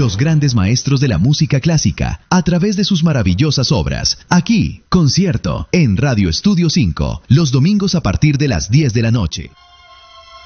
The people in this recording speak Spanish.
los grandes maestros de la música clásica, a través de sus maravillosas obras. Aquí, concierto, en Radio Estudio 5, los domingos a partir de las 10 de la noche.